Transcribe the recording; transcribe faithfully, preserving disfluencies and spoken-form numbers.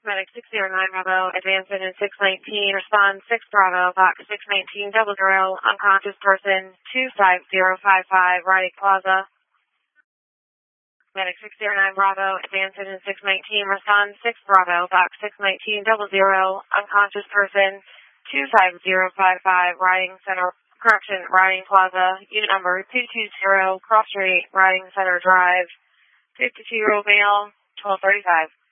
Medic six zero nine Bravo, advancing in six nineteen, respond six Bravo, box six nineteen, double zero, unconscious person, two five zero five five, Riding Plaza. Medic six zero nine Bravo, advancing in six nineteen, respond six Bravo, box six nineteen, double zero, unconscious person, two five zero five five, Riding Center, correction, Riding Plaza, unit number two two zero, Cross Street, Riding Center Drive, fifty-two-year-old male, twelve thirty-five.